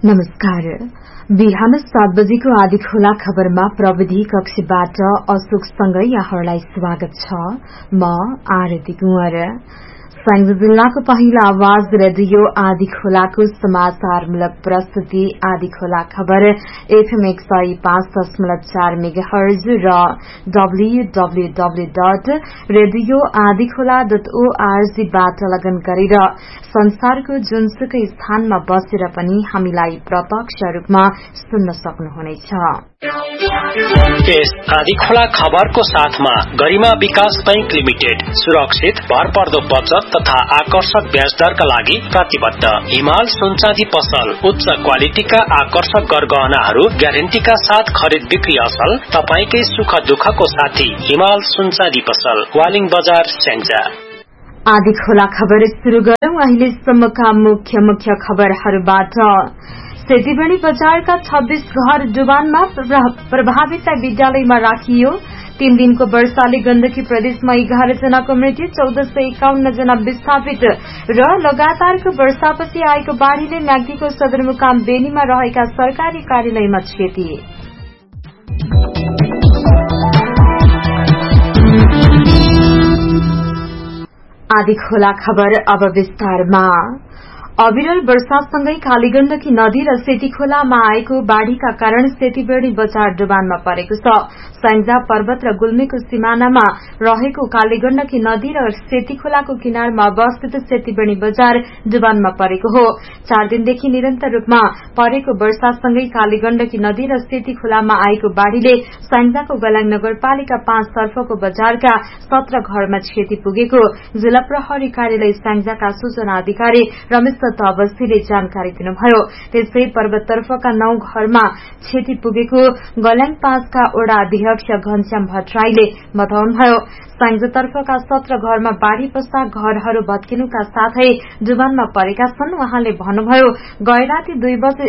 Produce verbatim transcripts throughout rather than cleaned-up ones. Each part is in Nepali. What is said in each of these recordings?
नमस्कार। बिहान सात बजेको आदि खोला खबरमा प्रविधि कक्षबाट अशोकसँगै यहाँहरूलाई स्वागत छ। म आरती कुँवर। स्याङ्जा जिल्लाको पहिलो आवाज रेडियो आदि खोलाको समाचारमूलक प्रस्तुति आदि खोला खबर एफएम एक सय पाँच दशमलव चार मेगाहर्ज र डब्ल्यूडब्ल्यूडब्ल्यू डट रेडियो आदि खोला डट ओआरजीबाट लगन गरेर संसारको जुनसुकै स्थानमा बसेर पनि हामीलाई प्रत्यक्ष रूपमा सुन्न सक्नुहुनेछ। यस आदि खोला खबरको साथमा गरिमा विकास बैंक लिमिटेड सुरक्षित भरपर्दो बचत तथा आकर्षक ब्याज दरका लागि प्रतिबद्ध। हिमाल सुनचाँदी पसल उच्च क्वालिटीका आकर्षक गरगहनाहरू ग्यारेन्टीका साथ खरिद बिक्री असल। तपाईकै सुख दुःखको साथी हिमाल सुनचाँदी पसल, वालिङ बजार, स्याङ्जा। आदि खोला खबर शुरू गरौं अहिलेसम्मका मुख्य मुख्य खबरहरूबाट। सेतीबेणी बजारका छब्बीस घर डुबानमा प्रभावितलाई विद्यालयमा राखियो। तीन दिनको वर्षाले गण्डकी प्रदेशमा एघार जनाको मृत्यु, चौध सय एकाउन्न जना विस्थापित र लगातारको वर्षापछि आएको बाढ़ीले म्याग्दीको सदरमुकाम बेनीमा रहेका सरकारी कार्यालयमा क्षति। आदि खोला खबर अब विस्तारमा। अविरल वर्षासँगै कालीगण्डकी नदी र सेती खोलामा आएको बाढ़ीका कारण सेतीबेणी बजार डुबानमा परेको छ। स्याङ्जा पर्वत र गुल्मीको सिमानामा रहेको कालीगण्डकी नदी र सेती खोलाको किनारमा अवस्थित सेतीबेणी बजार डुबानमा परेको हो। चार दिनदेखि निरन्तर रूपमा परेको वर्षासँगै कालीगण्डकी नदी र सेती खोलामा आएको बाढ़ीले स्याङ्जाको गलाङ नगरपालिका पाँच तर्फको बजारका सत्र घरमा क्षति पुगेको जिल्ला प्रहरी कार्यालय स्याङ्जाका सूचना अधिकारी रमेश अवस्थीले जानकारी दिनुभयो। त्यसै पर्वततर्फका नौ घरमा क्षति पुगेको गल्याङ पाँचका ओडा अध्यक्ष घनश्याम भट्टराईले बताउनुभयो। स्याङ्जातर्फका सत्र घरमा बाढ़ी पस्दा घरहरू भत्किनुका साथै डुबानमा परेका छन्। उहाँले भन्नुभयो, गए राति दुई बजे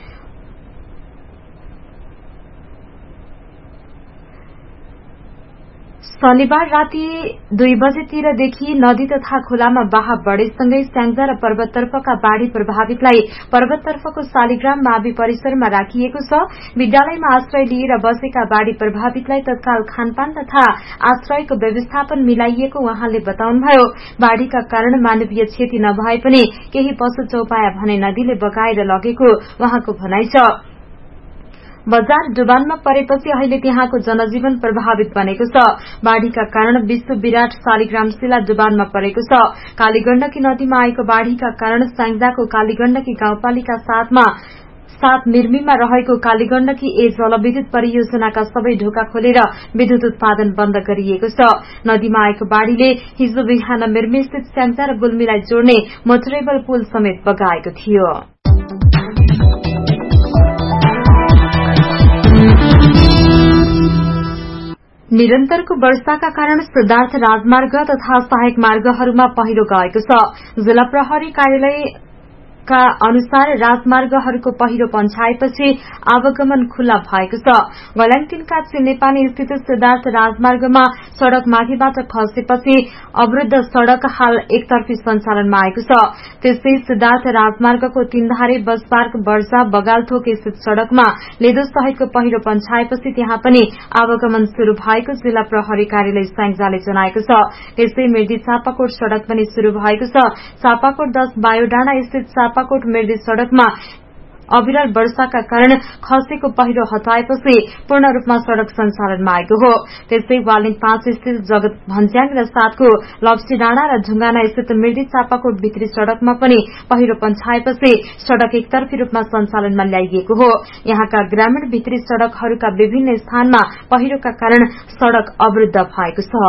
शनिबार राति दुई बजेतिरदेखि नदी तथा खोलामा बहाव बढ़ेसँगै स्याङ्जा र पर्वततर्फका बाढ़ी प्रभावितलाई पर्वततर्फको शालिग्राम मावि परिसरमा राखिएको छ। विद्यालयमा आश्रय लिएर बसेका बाढ़ी प्रभावितलाई तत्काल खानपान तथा आश्रयको व्यवस्थापन मिलाइएको उहाँले बताउनुभयो। बाढ़ीका कारण मानवीय क्षति नभए पनि केही पशु चौपाया भने नदीले बगाएर लगेको उहाँको भनाइ छ। बजार डुबानमा परेपछि अहिले त्यहाँको जनजीवन प्रभावित बनेको छ। बाढ़ीका कारण विश्व विराट शालिग्राम शिला डुबानमा परेको छ। कालीगण्डकी नदीमा आएको बाढ़ीका कारण स्याङ्जाको कालीगण्डकी गाउँपालिका साथमा साथ मिर्मीमा रहेको कालीगण्डकी ए जलविद्युत परियोजनाका सबै ढोका खोलेर विद्युत उत्पादन बन्द गरिएको छ। नदीमा आएको बाढ़ीले हिजो बिहान मिर्मी स्थित स्याङ्जा र गुल्मीलाई जोड्ने मोटरेबल पुल समेत बगाएको थियो। निरन्तरको वर्षाका कारण सिद्धार्थ राजमार्ग तथा सहायक मार्गहरूमा पहिरो गएको छ। जिल्ला प्रहरी कार्यालय का अनुसार राजमार्गहरूको पहिरो पन्छाएपछि आवागमन खुल्ला भएको छ। गल्याङ तीनका चिन्नेपानी स्थित सिद्धार्थ राजमार्गमा सड़क माथिबाट खसेपछि अवरुद्ध सड़क हाल एकतर्फी सञ्चालनमा आएको छ। त्यसै सिद्धार्थ राजमार्गको तीनधारे बस पार्क वर्जा बगालथोक स्थित सड़कमा लेदो सहितको पहिरो पन्छाएपछि त्यहाँ पनि आवागमन शुरू भएको जिल्ला प्रहरी कार्यालय स्याङ्जाले जनाएको छ। त्यसै मिर्दी चापाकोट सड़क पनि शुरू भएको छ। चापाकोट दश बायोडाँडा स्थित चापाकोट मिर्दी सड़कमा अविरल वर्षाका कारण खसेको पहिरो हटाएपछि पूर्ण रूपमा सड़क सञ्चालनमा आएको हो। त्यसै वालिङ पाँच स्थित जगत भन्ज्याङ र साथको लप्सी डाँडा र ढुंगाना स्थित मिर्दी चापाकोट भित्री सड़कमा पनि पहिरो पन्छाएपछि सड़क एकतर्फी रूपमा सञ्चालनमा ल्याइएको हो। यहाँका ग्रामीण भित्री सड़कहरूका विभिन्न स्थानमा पहिरोका कारण सड़क अवरुद्ध भएको छ।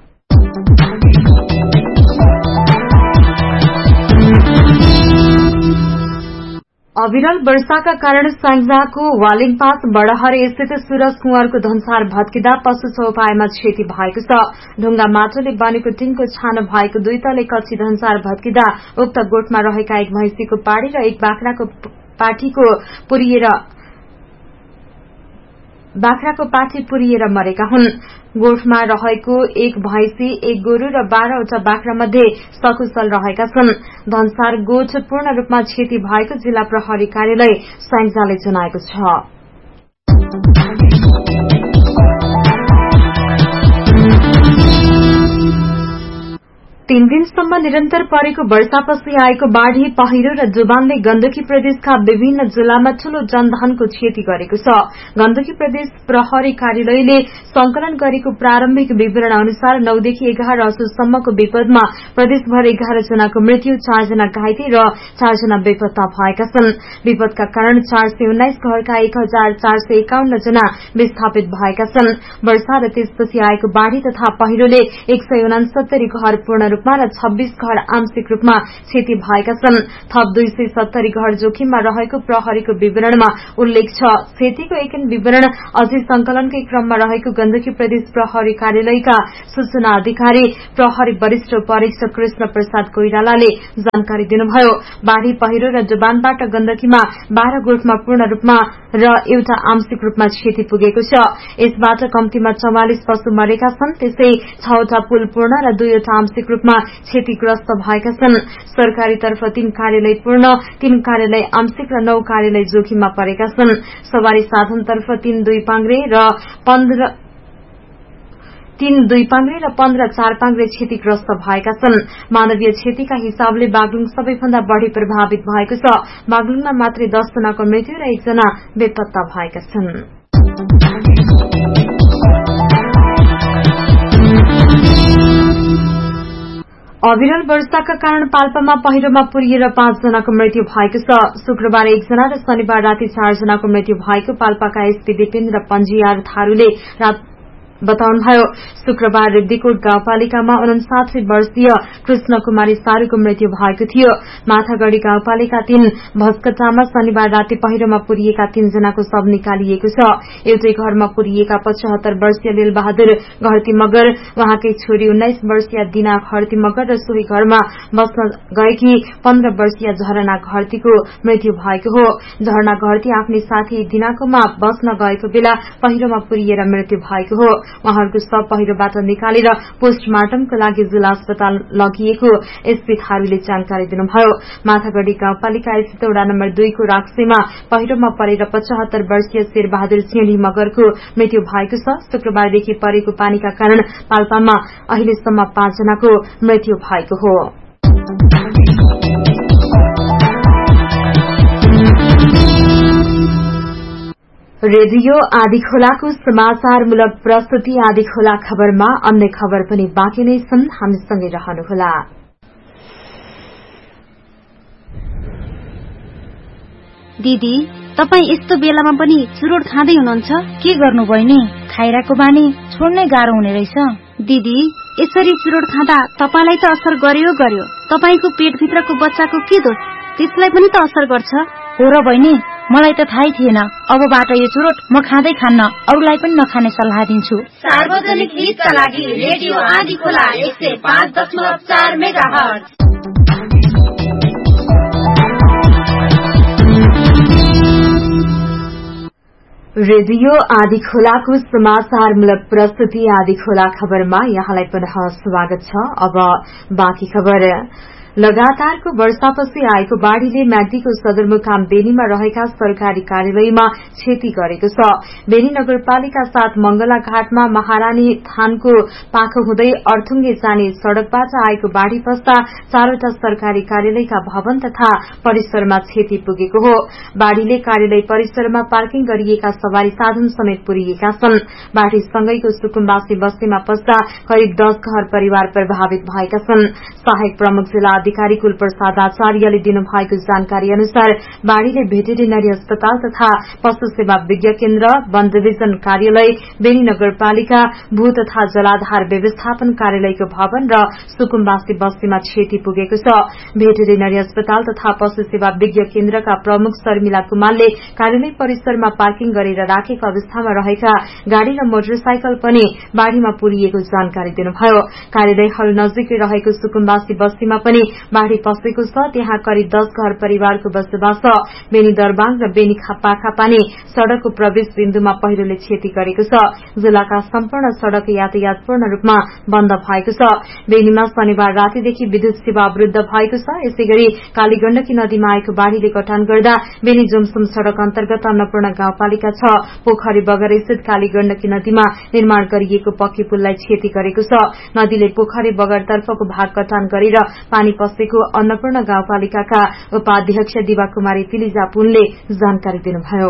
अविरल वर्षाका कारण स्याङ्जाको वालिङ पाँच बड़हरे स्थित सूरज कुँवरको धनसार भत्किँदा पशु चौपायामा क्षति भएको छ। ढुंगा माटोले बनेको टिनको छानो भएको दुई तले कच्ची धनसार भत्किँदा उक्त गोठमा रहेका एक भैंसीको पाडी र एक बाख्राको पाठीको पुरिएर बाख्राको पाठी पुरिएर मरेका हुन्। गोठमा रहेको एक भैंसी, एक गोरु र बाह्रवटा बाख्रा मध्ये सकुशल रहेका छन्। धनसार गोठ पूर्ण रूपमा क्षति भएको जिल्ला प्रहरी कार्यालय स्याङ्जाले जनाएको छ। तीन दिनसम्म निरन्तर परेको वर्षापछि आएको बाढ़ी, पहिरो र जुबानले गण्डकी प्रदेशका विभिन्न जिल्लामा ठूलो जनधनको क्षति गरेको छ। गण्डकी प्रदेश प्रहरी कार्यालयले संकलन गरेको प्रारम्भिक विवरण अनुसार नौदेखि एघार असोजसम्मको विपदमा प्रदेशभर एघार जनाको मृत्यु, चारजना घाइते र चारजना बेपत्ता भएका छन्। विपदका कारण चार सय उन्नाइस घरका एक हजार चार सय एकाउन्न जना विस्थापित भएका छन्। वर्षा र त्यसपछि आएको बाढ़ी तथा पहिरोले एक सय उनासत्तरी घर पूर्ण रूपमा र छब्बीस घर आंशिक रूपमा क्षति भएका छन्। थप दुई सय सत्तरी घर जोखिममा रहेको प्रहरीको विवरणमा उल्लेख छ। क्षतिको एकिन विवरण अझै संकलनकै क्रममा रहेको गण्डकी प्रदेश प्रहरी कार्यालयका सूचना अधिकारी प्रहरी वरिष्ठ परीक्षक कृष्ण प्रसाद कोइरालाले जानकारी दिनुभयो। बाढ़ी, पहिरो र जुबानबाट गण्डकीमा बाह्र गोठमा पूर्ण रूपमा र एउटा आंशिक रूपमा क्षति पुगेको छ। यसबाट कम्तीमा चौवालिस पशु मरेका छन्। त्यसै छवटा पुल पूर्ण र दुईवटा आंशिक रूपमा क्षतिग्रस्त भएका छन्। सरकारी तर्फ तीन कार्यालय पूर्ण, तीन कार्यालय आंशिक र नौ कार्यालय जोखिममा परेका छन्। सवारी साधन तर्फ तीन दुई पाङ्ग्रे र पन्ध्र तीन दुई पाङ्ग्रे र पन्ध्र चार पाङ्ग्रे क्षतिग्रस्त भएका छन्। मानवीय क्षतिका हिसाबले बागलुङ सबैभन्दा बढ़ी प्रभावित भएको छ। बागलुङमा मात्रै दस जनाको मृत्यु र एकजना बेपत्ता भएका छन्। अविरल वर्षाका कारण पाल्पामा पहिरोमा पुरिएर पाँच जनाको मृत्यु भएको छ। शुक्रबार एकजना र शनिबार राति चार जनाको मृत्यु भएको पाल्पाका एसपी दिपेन्द्र पञ्जियार थारूले बताउनुभयो। शुक्रबार रिब्दीकोट गाउँपालिकामा उनसाठी वर्षीय कृष्ण कुमारी सारूको मृत्यु भएको थियो। माथागढ़ी गाउँपालिका तीन भस्कटामा शनिबार राति पहिरोमा पुरिएका तीनजनाको शव निकालिएको छ। एउटै घरमा पुरिएका पचहत्तर वर्षीय लीलबहादुर घरती मगर, उहाँकै छोरी उन्नाइस वर्षीय दिना घरती मगर र सोही घरमा बस्न गएकी पन्ध्र वर्षीय झरना घरतीको मृत्यु भएको हो। झरना घरती आफ्नै साथी दिनाकोमा बस्न गएको बेला पहिरोमा पुरिएर मृत्यु भएको हो। उहाँहरूको शव पहिरोबाट निकालेर पोस्टमार्टमको लागि जिल्ला अस्पताल लगिएको एसपी थारूले जानकारी दिनुभयो। माथागढ़ी गाउँपालिका स्थित वडा नम्बर दुईको राक्सेमा पहिरोमा परेर पचहत्तर वर्षीय शेरबहादुर सिंहली मगरको मृत्यु भएको छ। शुक्रबारदेखि परेको पानीका कारण पाल्पामा अहिलेसम्म पाँच जनाको मृत्यु भएको हो। रेडियो आदिखोलाको समाचारमूलक प्रस्तुति आदिखोला खबरमा अन्य खबर पनि बाँकी नै छन्। हामीसँगै रहनुहोला। दिदी, तपाई यस्तो बेलामा पनि चुरोट खाँदै हुनुहुन्छ? के गर्नु बहिनी? खाइराको बानी छोड्नै गाह्रो हुने रहेछ। दिदी, यसरी चुरोट खाँदा तपाईलाई त असर गर्यो गर्यो, तपाईको पेटभित्रको बच्चाको के दोष? त्यसलाई पनि त असर गर्छ। हो र बहिनी, मलाई त थाहै थिएन। अबबाट यो चुरोट म खाँदै खान्न, अरूलाई पनि नखाने सल्लाह दिन्छु। सार्वजनिक हितका लागि रेडियो आदिखोला एक सय पाँच दशमलव चार मेगाहर्ज। रेडियो आदिखोलाको समाचारमूलक प्रस्तुति आदिखोला खबरमा यहाँलाई पुनः स्वागत छ। अब बाँकी खबर। लगातारको वर्षापछि आएको बाढ़ीले म्याग्दीको सदरमुकाम बेनीमा रहेका सरकारी कार्यालयमा क्षति गरेको छ। बेनी नगरपालिका साथ मंगला घाटमा महारानी थानको पाखो हुँदै अर्थुङ्गे जाने सड़कबाट आएको बाढ़ी पस्दा चारवटा सरकारी कार्यालयका भवन तथा परिसरमा क्षति पुगेको हो। बाढ़ीले कार्यालय परिसरमा पार्किङ गरिएका सवारी साधन समेत पुरिएका छन्। बाढ़ीसँगैको सुकुम्बासी बस्तीमा पस्दा करिब दस घर परिवार प्रभावित भएका छन्। सहायक प्रमुख जिल्ला अधिकारी कुलप्रसाद आचार्यले दिनुभएको जानकारी अनुसार बाढ़ीले भेटेरिनरी अस्पताल तथा पशु सेवा विज्ञ केन्द्र, वन डिभिजन कार्यालय, बेनी नगरपालिका भू तथा जलाधार व्यवस्थापन कार्यालयको भवन र सुकुम्बासी बस्तीमा क्षति पुगेको छ। भेटेरिनरी अस्पताल तथा पशु सेवा विज्ञ केन्द्रका प्रमुख शर्मिला कुमारले कार्यालय परिसरमा पार्किङ गरेर राखेको अवस्थामा रहेका गाड़ी र मोटरसाइकल पनि बाढ़ीमा पुरिएको जानकारी दिनुभयो। कार्यालयहरू नजिकै रहेको सुकुम्बासी बस्तीमा पनि बाढ़ी पसेको छ। त्यहाँ करिब दस घर परिवारको बसोबास छ। बेनी दरबाङ र बेनी पाखा पानी सड़कको प्रवेश बिन्दुमा पहिरोले क्षति गरेको छ। जिल्लाका सम्पूर्ण सड़क यातायात पूर्ण रूपमा बन्द भएको छ। बेनीमा शनिबार रातिदेखि विद्युत सेवा अवरूद्ध भएको छ। यसैगरी कालीगण्डकी नदीमा आएको बाढ़ीले कटान गर्दा बेनी जोमसुम सड़क अन्तर्गत अन्नपूर्ण गाउँपालिका छ पोखरी बगर स्थित कालीगण्डकी नदीमा निर्माण गरिएको पक्की पुललाई क्षति गरेको छ। नदीले पोखरी बगरतर्फको भाग कटान गरेर पानी पसेको अन्नपूर्ण गाउँपालिकाका उपाध्यक्ष दिवा कुमारी तिलिजा पुनले जानकारी दिनुभयो।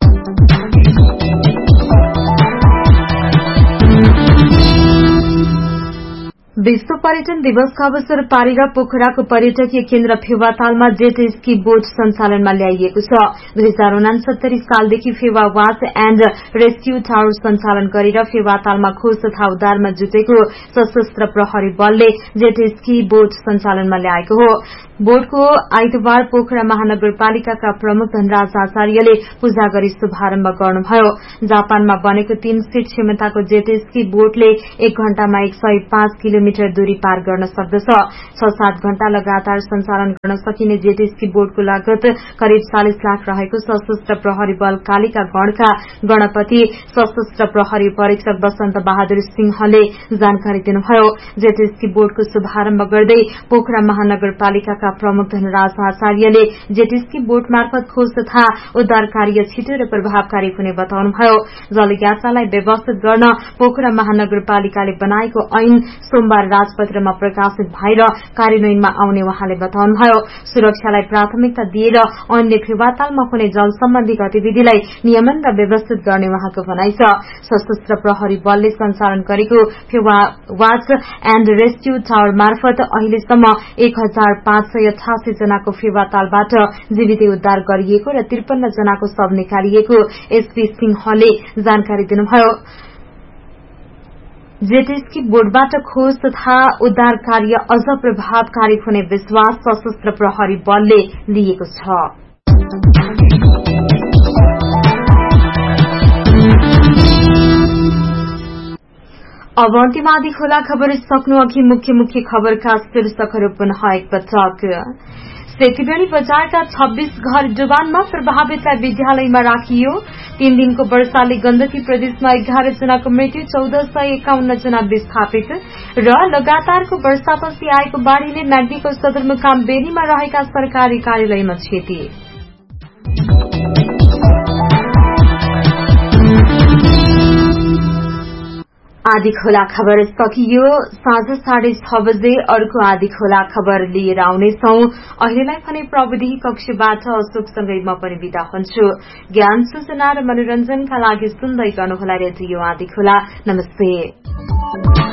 विश्व पर्यटन दिवसका अवसर पारेर पोखराको पर्यटकीय केन्द्र फेवातालमा जेट स्की बोट सञ्चालनमा ल्याइएको छ। दुई हजार उनासत्तरी सालदेखि Phewa watch and rescue tower सञ्चालन गरेर फेवातालमा खोज तथा उद्धारमा जुटेको सशस्त्र प्रहरी बलले जेट स्की बोट सञ्चालनमा ल्याएको हो। बोटको आइतबार पोखरा महानगरपालिकाका प्रमुख धनराज आचार्यले पूजा गरी शुभारम्भ गर्नुभयो। जापानमा बनेको तीन सीट क्षमताको जेट स्की बोटले एक घण्टामा एक सय पाँच किलोमिटर दूरी पार गर्न सक्दछ। छ सात घण्टा लगातार सञ्चालन गर्न सकिने जेट स्की बोटको लागत करिब चालिस लाख रहेको सशस्त्र प्रहरी बल कालिका गणका गणपति सशस्त्र प्रहरी परीक्षक वसन्त बहादुर सिंहले जानकारी दिनुभयो। जेट स्की बोटको शुभारम्भ गर्दै पोखरा महानगरपालिका प्रमुख धनराज आचार्यले जेट स्की बोट मार्फत खोज तथा उद्धार कार्य छिटो र प्रभावकारी हुने बताउनुभयो। जलयात्रालाई व्यवस्थित गर्न पोखरा महानगरपालिकाले बनाएको ऐन सोमबार राजपत्रमा प्रकाशित भएर कार्यान्वयनमा आउने उहाँले बताउनुभयो। सुरक्षालाई प्राथमिकता दिएर ऐनले फेवातालमा हुने जल सम्बन्धी गतिविधिलाई नियमन र व्यवस्थित गर्ने उहाँको भनाइ छ। सशस्त्र प्रहरी बलले सञ्चालन गरेको Phewa watch and rescue tower मार्फत अहिलेसम्म एक हजार पाँच सय अठासी जनाको फेवातालबाट जीवितै उद्धार गरिएको र त्रिपन्न जनाको शव निकालिएको एसपी सिंहले जानकारी दिनुभयो। जेट स्की बोटबाट खोज तथा उद्धार कार्य अझ प्रभावकारी हुने विश्वास सशस्त्र प्रहरी बलले लिएको छ। अब अन्तिम आधी खोला खबर सक्नु अघि मुख्य मुख्य खबरका शीर्षकहरू पुनः एकपटक। सेतीबेडी बजारका छब्बीस घर डुबानमा प्रभावितलाई विद्यालयमा राखियो। तीन दिनको वर्षाले गण्डकी प्रदेशमा एघार जनाको मृत्यु, चौध सय एकाउन्न जना विस्थापित र लगातारको वर्षापछि आएको बाढ़ीले म्याग्दीको सदरमुकाम बेनीमा रहेका सरकारी कार्यालयमा क्षति। आधी खोला खबर सकियो। साँझ साढे छ बजे अर्को आधी खोला खबर लिएर आउनेछौ। अहिलेलाई भने प्रविधि कक्षबाट अशोकसँगै म पनि बिदा हुन्छु। ज्ञान सूचना र मनोरञ्जनका लागि सुन्दै गर्नुहोला रेडियो आधी खोला। नमस्ते।